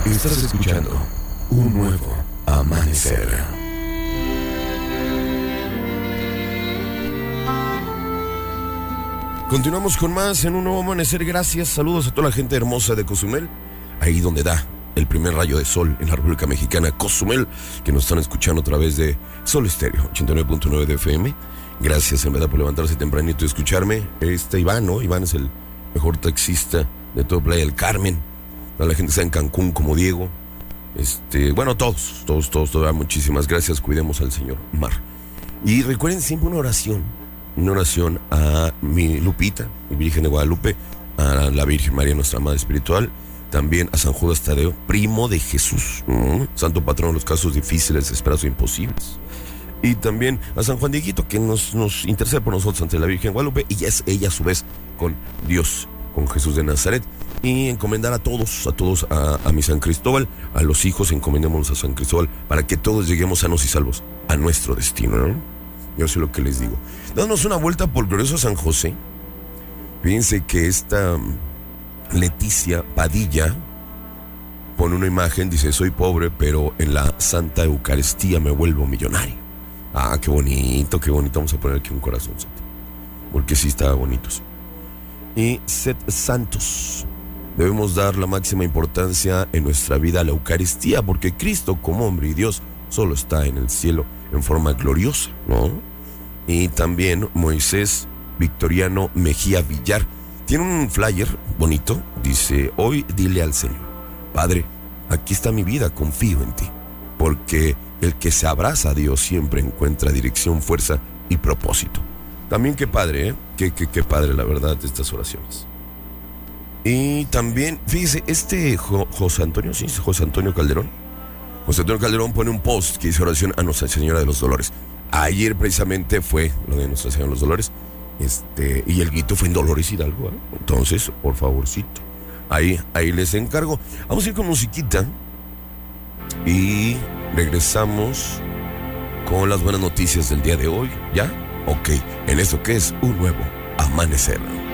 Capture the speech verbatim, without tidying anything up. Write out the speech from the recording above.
Estás escuchando un nuevo amanecer. Continuamos con más en un nuevo amanecer. Gracias, saludos a toda la gente hermosa de Cozumel, ahí donde da el primer rayo de sol en la República Mexicana, Cozumel, que nos están escuchando a través de Sol Estéreo ochenta y nueve punto nueve de F M. Gracias en verdad por levantarse tempranito y escucharme. Este Iván, ¿no? Iván es el mejor taxista de toda Playa del Carmen. A la gente que está en Cancún como Diego. Este, bueno, todos, todos, todos, todos, muchísimas gracias. Cuidemos al Señor Mar. Y recuerden siempre una oración, una oración a mi Lupita, mi Virgen de Guadalupe, a la Virgen María, nuestra Madre Espiritual, también a San Judas Tadeo, primo de Jesús, ¿no? Santo patrón de los casos difíciles, desesperados e imposibles. Y también a San Juan Dieguito, que nos, nos intercede por nosotros ante la Virgen de Guadalupe, y es ella a su vez con Dios, con Jesús de Nazaret. Y encomendar a todos, a todos, a, a mi San Cristóbal, a los hijos, encomendémonos a San Cristóbal, para que todos lleguemos sanos y salvos a nuestro destino, ¿no? Yo sé lo que les digo. Dándonos una vuelta por glorioso San José. Fíjense que esta Leticia Padilla pone una imagen, dice: soy pobre, pero en la Santa Eucaristía me vuelvo millonario. Ah, qué bonito, qué bonito. Vamos a poner aquí un corazón, porque sí está bonito. Y sed santos. Debemos dar la máxima importancia en nuestra vida a la Eucaristía, porque Cristo, como hombre y Dios, solo está en el cielo en forma gloriosa, ¿no? Y también Moisés Victoriano Mejía Villar tiene un flyer bonito, dice: hoy dile al Señor: Padre, aquí está mi vida, confío en ti, porque el que se abraza a Dios siempre encuentra dirección, fuerza y propósito. También qué padre, ¿eh? Qué, qué, qué padre, la verdad, de estas oraciones. Y también, fíjese, este jo, José Antonio, sí, José Antonio Calderón. José Antonio Calderón pone un post que dice: oración a Nuestra Señora de los Dolores. Ayer precisamente fue lo de Nuestra Señora de los Dolores. Este, y el grito fue en Dolores Hidalgo, ¿eh? Entonces, por favorcito, ahí, ahí les encargo. Vamos a ir con musiquita y regresamos con las buenas noticias del día de hoy. ¿Ya? Ok, en esto que es un nuevo amanecer.